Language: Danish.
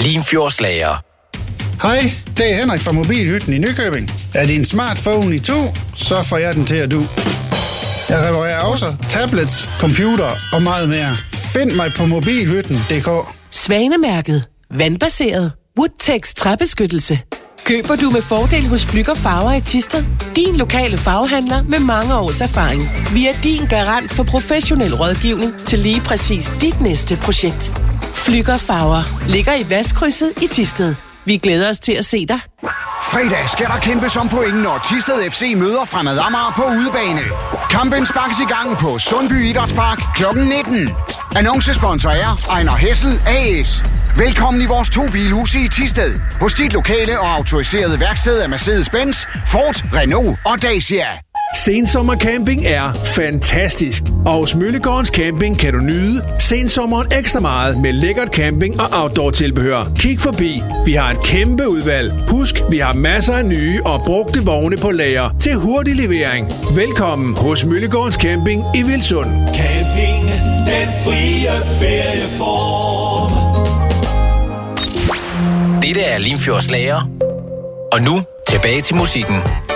Limfjordslager. Hej, det er Henrik fra Mobilhytten i Nykøbing. Er din smartphone i to, så får jeg den til at du. Jeg reparerer også tablets, computer og meget mere. Find mig på mobilhytten.dk. Svanemærket. Vandbaseret. Woodtex træbeskyttelse. Køber du med fordel hos Flügger Farver i Thisted? Din lokale farvehandler med mange års erfaring. Vi er din garant for professionel rådgivning til lige præcis dit næste projekt. Flügger Farver ligger i Vestkrydset i Thisted. Vi glæder os til at se dig. Fredag skal der kæmpes om point, når Thisted FC møder Fremad Amager på udebane. Kampen sparkes i gang på Sundby Idrætspark kl. 19. Annoncesponsor er Ejner Hessel AS. Velkommen i vores 2-bilhuse i Thisted. Hos dit lokale og autoriserede værksted af Mercedes-Benz, Ford, Renault og Dacia. Sensommercamping er fantastisk, og hos Møllegårdens Camping kan du nyde sensommeren ekstra meget med lækkert camping og outdoor-tilbehør. Kig forbi, vi har et kæmpe udvalg. Husk, vi har masser af nye og brugte vogne på lager til hurtig levering. Velkommen hos Møllegårdens Camping i Vilsund. Camping, den frie ferieform. Dette er Limfjordslager. Og nu tilbage til musikken.